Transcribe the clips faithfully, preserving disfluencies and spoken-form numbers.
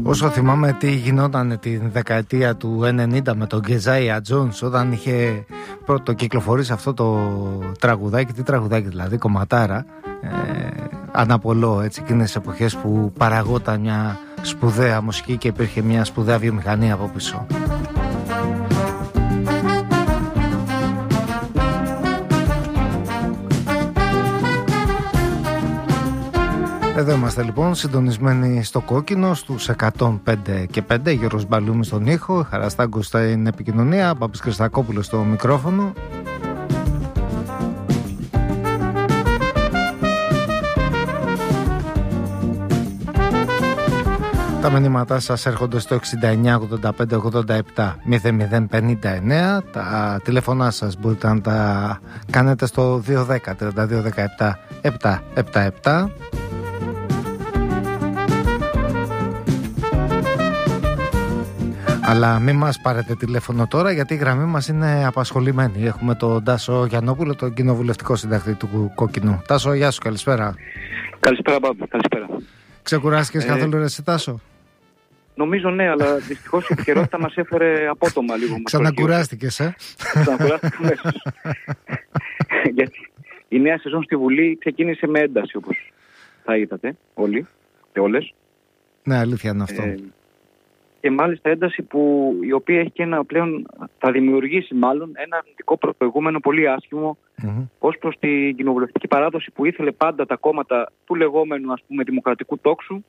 Όσο θυμάμαι τι γινόταν την δεκαετία του ενενήντα με τον Γκεζάια Τζόνς, όταν είχε πρώτο κυκλοφορήσει αυτό το τραγουδάκι, τι τραγουδάκι δηλαδή, κομματάρα, ε, αναπολώ, έτσι, εκείνες τις εποχές που παραγόταν μια σπουδαία μουσική και υπήρχε μια σπουδαία βιομηχανία από πίσω. Εδώ είμαστε λοιπόν συντονισμένοι στο κόκκινο στους εκατόν πέντε και πέντε. Γιώργος Μπαλούμης στον ήχο, Χαραστάγκος στην επικοινωνία, Μπάμπης Χριστακόπουλος στο μικρόφωνο. Τα μηνύματά σας έρχονται στο εξήντα εννιά ογδόντα πέντε ογδόντα επτά μηδέν μηδέν πενήντα εννέα. Τα τηλεφωνά σας μπορείτε να τα κάνετε στο δύο δέκα τριάντα δύο δεκαεπτά επτακόσια εβδομήντα επτά. Αλλά μην μας πάρετε τηλέφωνο τώρα, γιατί η γραμμή μας είναι απασχολημένη. Έχουμε τον Τάσο Γιαννόπουλο, τον κοινοβουλευτικό συντακτή του Κόκκινου. Τάσο, γεια σου, καλησπέρα. Καλησπέρα, Μπάμπη, καλησπέρα. Ξεκουράστηκες ε, καθόλου ρε εσύ, Τάσο? Νομίζω ναι, αλλά δυστυχώς η επικαιρότητα μας έφερε απότομα λίγο. Ξανακουράστηκες, ε? Ξανακουράστηκα αμέσως. Γιατί η νέα σεζόν στη Βουλή ξεκίνησε με ένταση, όπως θα είδατε όλοι και όλες. Ναι, αλήθεια είναι αυτό. Ε, και μάλιστα ένταση που η οποία έχει και ένα πλέον, θα δημιουργήσει μάλλον ένα αρνητικό προηγούμενο πολύ άσχημο mm-hmm. ως προς την κοινοβουλευτική παράδοση που ήθελε πάντα τα κόμματα του λεγόμενου, ας πούμε, δημοκρατικού τόξου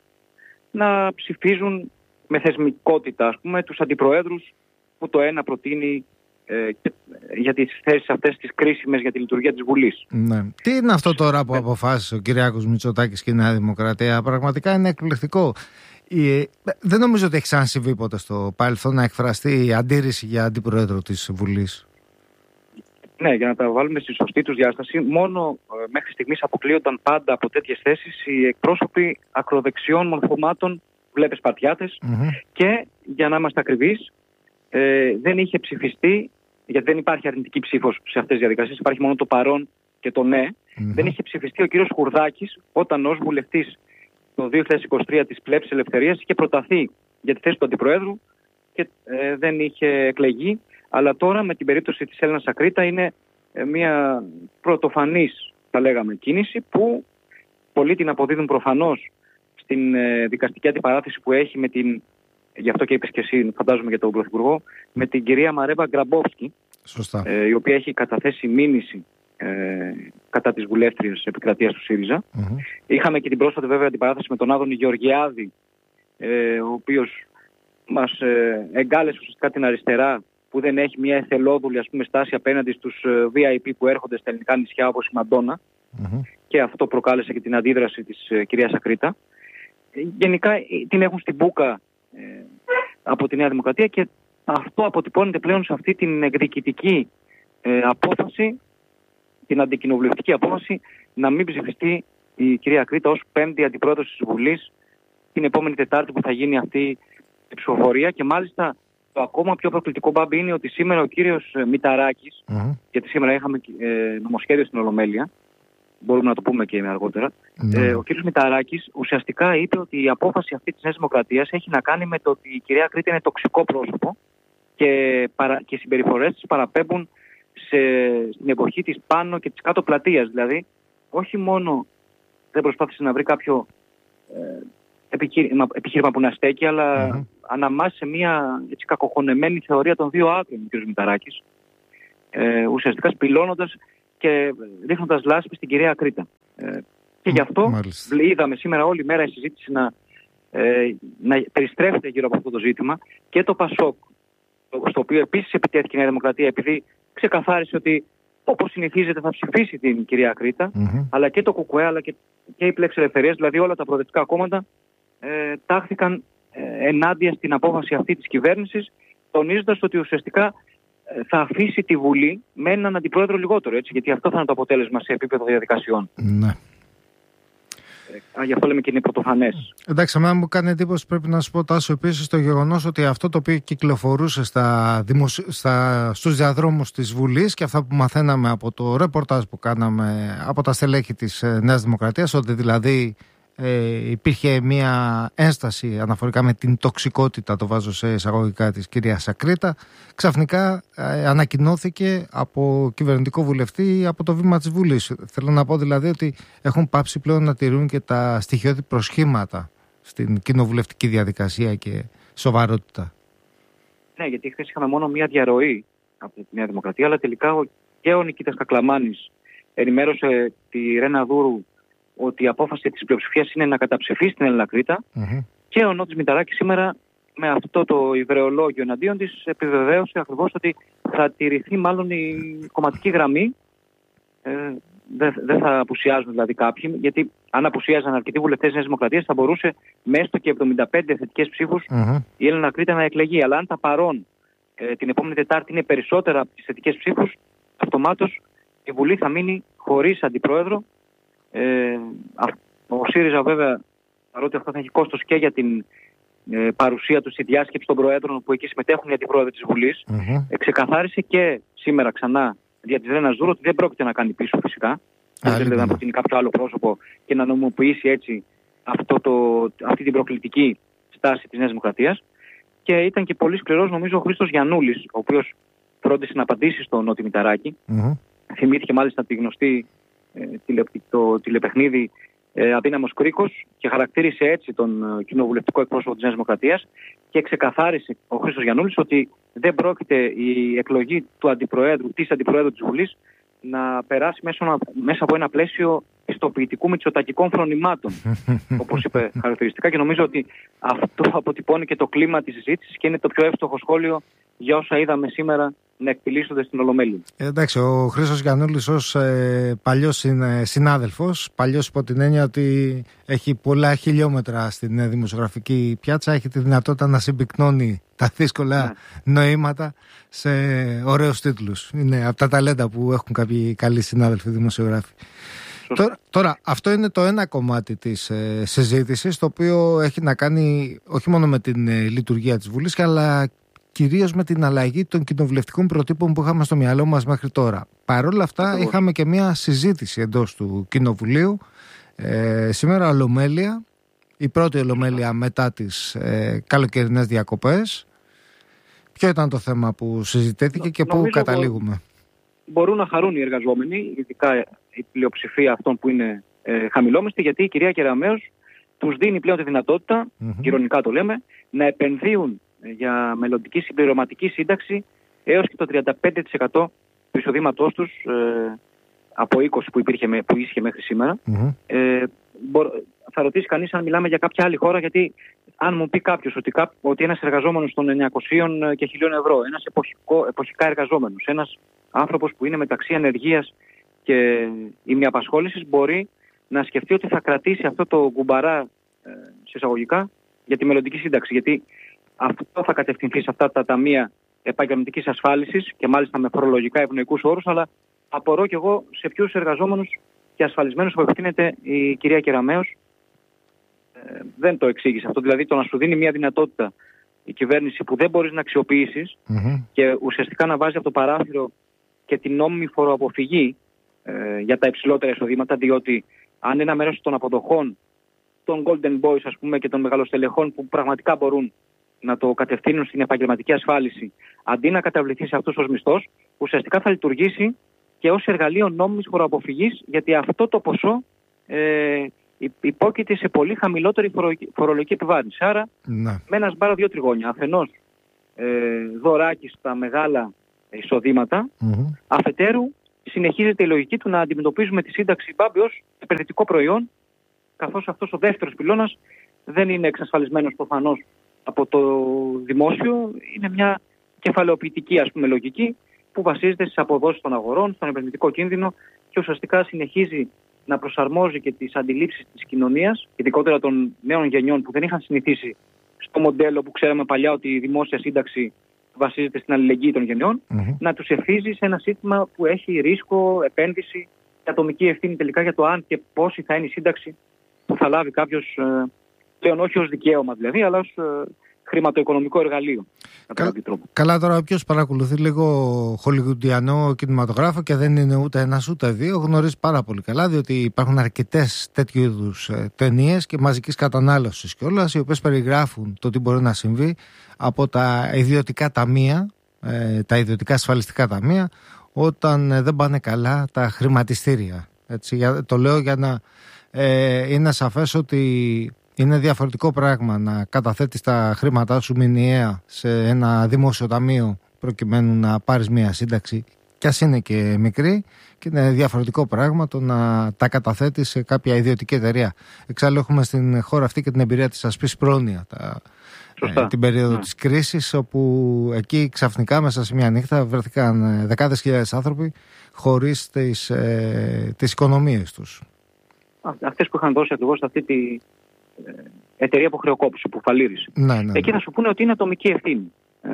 να ψηφίζουν με θεσμικότητα, ας πούμε, τους αντιπροέδρους που το ένα προτείνει ε, για τις θέσεις αυτές τις κρίσιμες για τη λειτουργία της Βουλής. Ναι. Τι είναι αυτό τώρα που αποφάσισε ο Κυριάκος Μητσοτάκης και η Νέα Δημοκρατία? Πραγματικά είναι εκπληκτικό. Η, δεν νομίζω ότι έχει ξανασυμβεί ποτέ στο παρελθόν να εκφραστεί η αντίρρηση για αντιπρόεδρο της Βουλής. Ναι, για να τα βάλουμε στη σωστή τους διάσταση, μόνο ε, μέχρι στιγμής αποκλείονταν πάντα από τέτοιες θέσεις οι εκπρόσωποι ακροδεξιών μορφωμάτων, βλέπεις Πατιάτες, mm-hmm. και για να είμαστε ακριβείς, ε, δεν είχε ψηφιστεί, γιατί δεν υπάρχει αρνητική ψήφος σε αυτές τις διαδικασίες, υπάρχει μόνο το παρόν και το ναι, mm-hmm. δεν είχε ψηφιστεί ο κύριος Χουρδάκης όταν ως βουλευτής το δύο χιλιάδες είκοσι τρία της Πλεύσης Ελευθερίας είχε προταθεί για τη θέση του Αντιπροέδρου και ε, δεν είχε εκλεγεί. Αλλά τώρα με την περίπτωση της Έλενας Ακρίτα είναι ε, μια πρωτοφανής, θα λέγαμε, κίνηση που πολλοί την αποδίδουν προφανώς στην ε, δικαστική αντιπαράθεση που έχει με την, γι' αυτό και είπες και εσύ, φαντάζομαι για τον Πρωθυπουργό, με την κυρία Μαρέβα Γκραμπόφσκι, ε, η οποία έχει καταθέσει μήνυση Ε, κατά της βουλεύτριας επικρατείας του ΣΥΡΙΖΑ. Mm-hmm. Είχαμε και την πρόσφατη βέβαια αντιπαράθεση με τον Άδωνη Γεωργιάδη, ε, ο οποίος μας ε, εγκάλεσε ουσιαστικά την αριστερά, που δεν έχει μια εθελόδουλη, ας πούμε, στάση απέναντι στους ε, βι άι πι που έρχονται στα ελληνικά νησιά όπως η Μαντόνα, mm-hmm. και αυτό προκάλεσε και την αντίδραση της ε, κυρίας Ακρίτα. Ε, γενικά ε, την έχουν στην μπούκα ε, από τη Νέα Δημοκρατία και αυτό αποτυπώνεται πλέον σε αυτή την εκδικητική ε, απόφαση, την αντικοινοβουλευτική απόφαση να μην ψηφιστεί η κυρία Ακρίτα ως πέμπτη αντιπρόεδρος της Βουλής την επόμενη Τετάρτη που θα γίνει αυτή η ψηφοφορία. Και μάλιστα το ακόμα πιο προκλητικό, Μπάμπη, είναι ότι σήμερα ο κύριος Μηταράκης, mm-hmm. γιατί σήμερα είχαμε ε, νομοσχέδιο στην Ολομέλεια, μπορούμε να το πούμε και αργότερα, mm-hmm. ε, ο κύριος Μηταράκης ουσιαστικά είπε ότι η απόφαση αυτή της Νέας Δημοκρατίας έχει να κάνει με το ότι η κυρία Ακρίτα είναι τοξικό πρόσωπο και, παρα, και οι συμπεριφορές της παραπέμπουν Σε, στην εποχή της πάνω και της κάτω πλατείας. Δηλαδή, όχι μόνο δεν προσπάθησε να βρει κάποιο ε, επιχείρημα, επιχείρημα που να στέκει, αλλά mm-hmm. αναμάσει μια έτσι, κακοχωνεμένη θεωρία των δύο άκρων, ο κ. Μηταράκης, ε, ουσιαστικά σπηλώνοντας και ρίχνοντας λάσπη στην κυρία Ακρίτα. Ε, και γι' αυτό mm-hmm. είδαμε σήμερα όλη μέρα η συζήτηση να, ε, να περιστρέφεται γύρω από αυτό το ζήτημα, και το ΠΑΣΟΚ, στο οποίο επίσης επιτέθηκε η Νέα Δημοκρατία, επειδή ξεκαθάρισε ότι όπως συνηθίζεται θα ψηφίσει την κυρία Ακρίτα, mm-hmm. αλλά και το ΚΚΕ, αλλά και, και η Πλεύση Ελευθερίας, δηλαδή όλα τα προοδευτικά κόμματα, ε, τάχθηκαν ε, ενάντια στην απόφαση αυτή της κυβέρνησης, τονίζοντας ότι ουσιαστικά ε, θα αφήσει τη Βουλή με έναν αντιπρόεδρο λιγότερο, έτσι, γιατί αυτό θα είναι το αποτέλεσμα σε επίπεδο διαδικασιών. Ναι. Ε, γι' αυτό λέμε και είναι πρωτοφανές. Εντάξει, εμένα μου κάνει εντύπωση, πρέπει να σου πω, Τάσο, επίσης το γεγονός ότι αυτό το οποίο κυκλοφορούσε στα δημοσι... στα... στους διαδρόμους της Βουλής και αυτά που μαθαίναμε από το ρεπορτάζ που κάναμε από τα στελέχη της Νέας Δημοκρατίας, ότι δηλαδή ε, υπήρχε μια ένσταση αναφορικά με την τοξικότητα, το βάζω σε εισαγωγικά, της κυρίας Ακρίτα. Ξαφνικά ε, ανακοινώθηκε από κυβερνητικό βουλευτή από το βήμα της Βουλής. Θέλω να πω δηλαδή ότι έχουν πάψει πλέον να τηρούν και τα στοιχειώδη προσχήματα στην κοινοβουλευτική διαδικασία και σοβαρότητα. Ναι, γιατί χθες είχαμε μόνο μια διαρροή από τη Νέα Δημοκρατία, αλλά τελικά και ο Νικήτας Κακλαμάνης ενημέρωσε τη Ρένα Δούρου ότι η απόφαση της πλειοψηφίας είναι να καταψηφίσει την Έλληνα Κρήτα, mm-hmm. και ο Νότης Μηταράκης σήμερα με αυτό το ιδρεολόγιο εναντίον της επιβεβαίωσε ακριβώς ότι θα τηρηθεί μάλλον η κομματική γραμμή. Ε, δεν δε θα απουσιάζουν δηλαδή κάποιοι, γιατί αν απουσιάζαν αρκετοί βουλευτές της Νέας Δημοκρατίας θα μπορούσε με έστω και εβδομήντα πέντε θετικές ψήφους mm-hmm. η Έλληνα Κρήτα να εκλεγεί. Αλλά αν τα παρόν ε, την επόμενη Τετάρτη είναι περισσότερα από τις θετικές ψήφους, αυτομάτως η Βουλή θα μείνει χωρίς αντιπρόεδρο. Ε, ο ΣΥΡΙΖΑ βέβαια, παρότι αυτό θα έχει κόστος και για την ε, παρουσία του στη διάσκεψη των προέδρων που εκεί συμμετέχουν οι αντιπρόεδροι της Βουλής, mm-hmm. ε, ξεκαθάρισε και σήμερα ξανά δια της Ρένας Δούρου ότι δεν πρόκειται να κάνει πίσω φυσικά. Δεν θέλει να προτείνει κάποιο άλλο πρόσωπο και να νομιμοποιήσει έτσι αυτό το, αυτή την προκλητική στάση της Νέας Δημοκρατίας. Και ήταν και πολύ σκληρός νομίζω ο Χρήστος Γιαννούλης, ο οποίος φρόντισε να απαντήσει στον Νότι Μηταράκη. Mm-hmm. Θυμήθηκε μάλιστα τη γνωστή ε, τηλε, το τηλεπαιχνίδι ε, Αδύναμος Κρίκος και χαρακτήρισε έτσι τον ε, κοινοβουλευτικό εκπρόσωπο της Νέας Δημοκρατίας και ξεκαθάρισε ο Χρήστος Γιαννούλης ότι δεν πρόκειται η εκλογή του αντιπροέδρου, της αντιπροέδρου της Βουλής να περάσει μέσα, μέσα από ένα πλαίσιο πιστοποιητικού μητσοτακικών φρονημάτων, όπως είπε χαρακτηριστικά, και νομίζω ότι αυτό αποτυπώνει και το κλίμα της συζήτησης και είναι το πιο εύστοχο σχόλιο για όσα είδαμε σήμερα να εκτιλήσονται στην Ολομέλεια. Ε, εντάξει, ο Χρήστος Γιαννούλης ως ε, παλιός συνάδελφος, παλιός υπό την έννοια ότι έχει πολλά χιλιόμετρα στην δημοσιογραφική πιάτσα, έχει τη δυνατότητα να συμπυκνώνει τα δύσκολα ναι. νοήματα σε ωραίους τίτλους. Είναι από τα ταλέντα που έχουν κάποιοι καλοί συνάδελφοι δημοσιογράφοι. Τώρα, τώρα, αυτό είναι το ένα κομμάτι της ε, συζήτησης, το οποίο έχει να κάνει όχι μόνο με την ε, λειτουργία της Βουλής, αλλά κυρίως με την αλλαγή των κοινοβουλευτικών προτύπων που είχαμε στο μυαλό μας μέχρι τώρα. Παρ' όλα αυτά, Ακριβώς. είχαμε και μια συζήτηση εντός του Κοινοβουλίου. Ε, σήμερα ολομέλεια, η πρώτη ολομέλεια μετά τις ε, καλοκαιρινές διακοπές. Ποιο ήταν το θέμα που συζητήθηκε Νο, και πού καταλήγουμε? Μπορούν να χαρούν οι εργαζόμενοι, ειδικά η πλειοψηφία αυτών που είναι ε, χαμηλόμιστοι, γιατί η κυρία Κεραμέως τους δίνει πλέον τη δυνατότητα, mm-hmm. ειρωνικά το λέμε, να επενδύουν για μελλοντική συμπληρωματική σύνταξη έως και το τριάντα πέντε τοις εκατό του εισοδήματός τους ε, από είκοσι που, υπήρχε, που ίσχυε μέχρι σήμερα. Mm-hmm. Ε, μπο, θα ρωτήσει κανείς αν μιλάμε για κάποια άλλη χώρα, γιατί αν μου πει κάποιος ότι, ότι ένας εργαζόμενος των εννιακοσίων και χιλίων ευρώ, ένας εποχικό, εποχικά εργαζόμενος, ένας άνθρωπος που είναι μεταξύ ανεργίας και ημιαπασχόλησης, μπορεί να σκεφτεί ότι θα κρατήσει αυτό το κουμπαρά ε, σε εισαγωγικά για τη μελλοντική σύνταξη. Γιατί αυτό θα κατευθυνθεί σε αυτά τα ταμεία επαγγελματικής ασφάλισης και μάλιστα με φορολογικά ευνοϊκούς όρους, αλλά απορώ κι εγώ σε ποιους εργαζόμενους και ασφαλισμένους που επεκτείνεται η κυρία Κεραμέως. Ε, δεν το εξήγησε αυτό. Δηλαδή το να σου δίνει μια δυνατότητα η κυβέρνηση που δεν μπορείς να αξιοποιήσεις mm-hmm. και ουσιαστικά να βάζει από το παράθυρο και την νόμιμη φοροαποφυγή ε, για τα υψηλότερα εισοδήματα, διότι αν ένα μέρος των αποδοχών των Golden Boys, ας πούμε, και των μεγαλοστελεχών που πραγματικά μπορούν να το κατευθύνουν στην επαγγελματική ασφάλιση, αντί να καταβληθεί σε αυτούς ως μισθός, ουσιαστικά θα λειτουργήσει και ως εργαλείο νόμιμης φοροαποφυγής, γιατί αυτό το ποσό ε, υπόκειται σε πολύ χαμηλότερη φορολογική επιβάρυνση. Άρα, ναι. με ένα σπάρα δύο τριγώνια. Αφενός ε, δωράκι στα μεγάλα εισοδήματα, mm-hmm. αφετέρου συνεχίζεται η λογική του να αντιμετωπίζουμε τη σύνταξη μπάμπη ως επενδυτικό προϊόν, καθώς αυτός ο δεύτερος πυλώνας δεν είναι εξασφαλισμένος προφανώς από το δημόσιο, είναι μια κεφαλαιοποιητική, ας πούμε, λογική που βασίζεται στις αποδόσεις των αγορών, στον επενδυτικό κίνδυνο και ουσιαστικά συνεχίζει να προσαρμόζει και τις αντιλήψεις της κοινωνίας, ειδικότερα των νέων γενιών που δεν είχαν συνηθίσει στο μοντέλο που ξέραμε παλιά ότι η δημόσια σύνταξη βασίζεται στην αλληλεγγύη των γενιών, mm-hmm. να τους ευθύζει σε ένα σύστημα που έχει ρίσκο, επένδυση και ατομική ευθύνη τελικά για το αν και πόση θα είναι η σύνταξη που θα λάβει κάποιος, ε, πλέον όχι ως δικαίωμα δηλαδή, αλλά ως ε, χρηματοοικονομικό εργαλείο. Κα, καλά, τώρα όποιος παρακολουθεί λίγο χολιγουντιανό κινηματογράφο και δεν είναι ούτε ένας ούτε δύο, γνωρίζει πάρα πολύ καλά, διότι υπάρχουν αρκετές τέτοιου είδους ταινίες και μαζικής κατανάλωσης κιόλας, οι οποίες περιγράφουν το τι μπορεί να συμβεί από τα ιδιωτικά ταμεία, ε, τα ιδιωτικά ασφαλιστικά ταμεία, όταν ε, δεν πάνε καλά τα χρηματιστήρια. Έτσι, για, το λέω για να ε, είναι σαφές ότι είναι διαφορετικό πράγμα να καταθέτεις τα χρήματά σου μηνιαία σε ένα δημόσιο ταμείο προκειμένου να πάρεις μια σύνταξη, κι ας είναι και μικρή, και είναι διαφορετικό πράγμα το να τα καταθέτεις σε κάποια ιδιωτική εταιρεία. Εξάλλου έχουμε στην χώρα αυτή και την εμπειρία της ασπής πρόνοια, τα, ε, την περίοδο yeah. της κρίσης, όπου εκεί ξαφνικά μέσα σε μια νύχτα βρεθήκαν δεκάδες χιλιάδες άνθρωποι χωρίς τις, ε, τις οικονομίες τους. Αυτές που είχαν δώσει ακριβώς αυτή τη εταιρεία που χρεοκόπησε, που φαλήρισε. Ναι, ναι, ναι. Εκεί θα σου πούνε ότι είναι ατομική ευθύνη. Ε,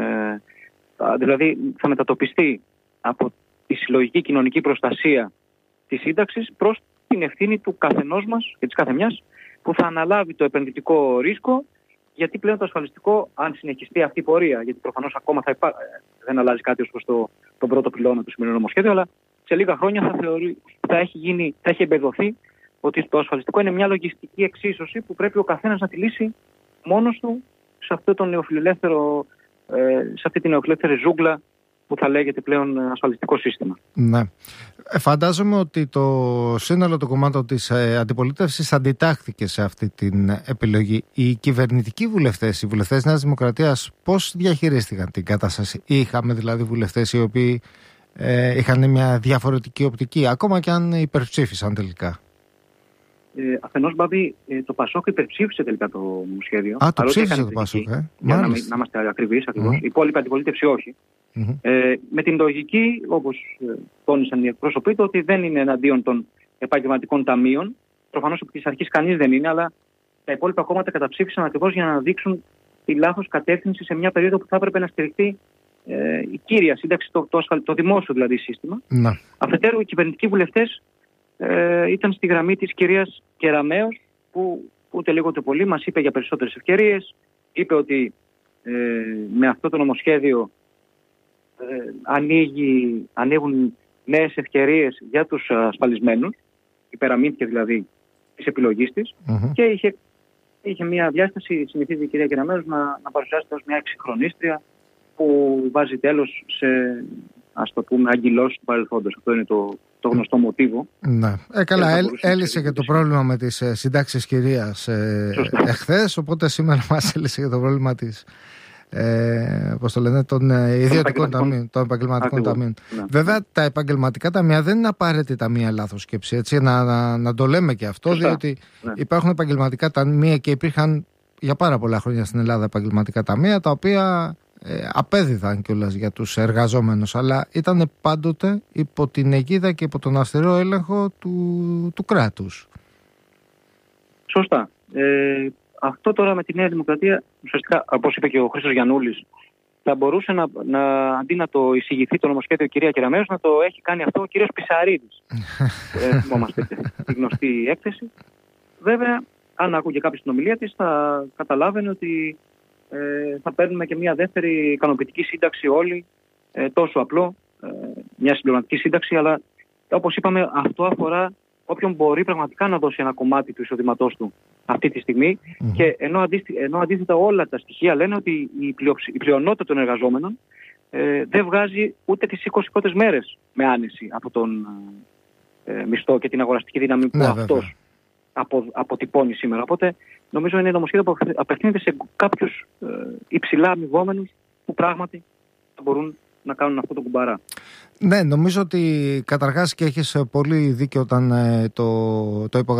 δηλαδή θα μετατοπιστεί από τη συλλογική κοινωνική προστασία της σύνταξης προς την ευθύνη του καθενός μας και της καθεμιάς, που θα αναλάβει το επενδυτικό ρίσκο, γιατί πλέον το ασφαλιστικό, αν συνεχιστεί αυτή η πορεία, γιατί προφανώς ακόμα θα υπά... δεν αλλάζει κάτι ως προς το, τον πρώτο πυλώνα του σημερινού νομοσχέδιου, αλλά σε λίγα χρόνια θα, θεωρεί, θα, έχει, γίνει, θα έχει εμπεδοθεί ότι το ασφαλιστικό είναι μια λογιστική εξίσωση που πρέπει ο καθένας να τη λύσει μόνος του σε, αυτό το νεοφιλελεύθερο, σε αυτή την νεοφιλελεύθερη ζούγκλα που θα λέγεται πλέον ασφαλιστικό σύστημα. Ναι. Ε, φαντάζομαι ότι το σύνολο του κομμάτου της ε, αντιπολίτευσης αντιτάχθηκε σε αυτή την επιλογή. Οι κυβερνητικοί βουλευτές, οι βουλευτές Νέας Δημοκρατίας, πώς διαχειρίστηκαν την κατάσταση? Είχαμε δηλαδή βουλευτές οι οποίοι ε, είχαν μια διαφορετική οπτική, ακόμα και αν υπερψήφισαν τελικά? Ε, αφενός, Μπάμπη, ε, το Πασόκ υπερψήφισε τελικά το νομοσχέδιο. Α, το ψήφισε το Πασόκ, ε. Για να, να είμαστε ακριβείς ακριβώς. Mm-hmm. Η υπόλοιπη αντιπολίτευση όχι. Mm-hmm. Ε, με την λογική, όπως ε, τόνισαν οι εκπρόσωποι του, ότι δεν είναι εναντίον των επαγγελματικών ταμείων. Προφανώς από τις αρχές κανείς δεν είναι, αλλά τα υπόλοιπα κόμματα καταψήφισαν ακριβώς για να δείξουν τη λάθος κατεύθυνση σε μια περίοδο που θα έπρεπε να στηριχθεί ε, η κύρια σύνταξη, το, το, το, το δημόσιο δηλαδή σύστημα. Mm-hmm. Αφετέρου, οι κυβερνητικοί βουλευτές Ε, ήταν στη γραμμή της κυρίας Κεραμέως, που ούτε λίγο ούτε πολύ μας είπε για περισσότερες ευκαιρίες. Είπε ότι ε, με αυτό το νομοσχέδιο ε, ανοίγει, ανοίγουν νέες ευκαιρίες για τους ασφαλισμένους, υπεραμείνθηκε δηλαδή της επιλογής της, mm-hmm. και είχε, είχε μια διάσταση, συνηθίζει η κυρία Κεραμέως να, να παρουσιάζεται ως μια εξυγχρονίστρια που βάζει τέλος σε, ας το πούμε, αγγυλώσεις του παρελθόντος. Αυτό είναι το, το γνωστό μοτίβο. Ναι. Ε, καλά, έλ, έλυσε και το πρόβλημα με τις ε, συντάξεις κυρίας ε, εχθές, οπότε σήμερα μας έλυσε και το πρόβλημα της, ε, πώς το λένε, των ε, ιδιωτικών ταμείων, των επαγγελματικών ταμείων. Ναι. Βέβαια, τα επαγγελματικά ταμεία δεν είναι απαραίτητα μία λάθος σκέψη, έτσι, να, να, να το λέμε και αυτό, Σωστά. διότι ναι. υπάρχουν επαγγελματικά ταμεία και υπήρχαν για πάρα πολλά χρόνια στην Ελλάδα επαγγελματικά ταμεία, τα οποία Ε, απέδιδαν κιόλας για τους εργαζόμενους, αλλά ήταν πάντοτε υπό την αιγίδα και υπό τον αυστηρό έλεγχο του, του κράτους. Σωστά. Ε, αυτό τώρα με τη Νέα Δημοκρατία, ουσιαστικά, όπως είπε και ο Χρήστος Γιαννούλης, θα μπορούσε να, να αντί να το εισηγηθεί το νομοσχέδιο κυρία Κεραμέως, να το έχει κάνει αυτό ο κύριος Πισαρίδης. ε, θυμόμαστε τη γνωστή έκθεση. Βέβαια, αν άκουγε κάποιος την ομιλία της, θα καταλάβαινε ότι Ε, θα παίρνουμε και μια δεύτερη ικανοποιητική σύνταξη όλοι, ε, τόσο απλό, ε, μια συμπληρωματική σύνταξη, αλλά όπως είπαμε, αυτό αφορά όποιον μπορεί πραγματικά να δώσει ένα κομμάτι του εισοδήματός του αυτή τη στιγμή. Mm-hmm. Και ενώ, αντίστοι, ενώ αντίθετα όλα τα στοιχεία λένε ότι η, πλειοψη, η πλειονότητα των εργαζόμενων ε, δεν βγάζει ούτε τις είκοσι πρώτες μέρες με άνεση από τον ε, μισθό και την αγοραστική δύναμη που ναι, αυτός απο, αποτυπώνει σήμερα. Οπότε νομίζω είναι νομοσχέδιο που απευθύνεται σε κάποιους ε, υψηλά αμοιβόμενους που πράγματι θα μπορούν να κάνουν αυτό το κουμπαρά. Ναι, νομίζω ότι καταρχάς, και έχεις πολύ δίκιο όταν ε, το, το υπογράφεις,